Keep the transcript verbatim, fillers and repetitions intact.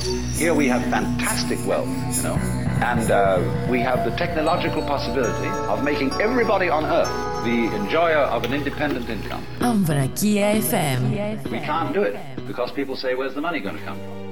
Here we have fantastic wealth, you know, and uh, we have the technological possibility of making everybody on earth the enjoyer of an independent income. Ambrakia F M. We can't do it because people say, where's the money going to come from?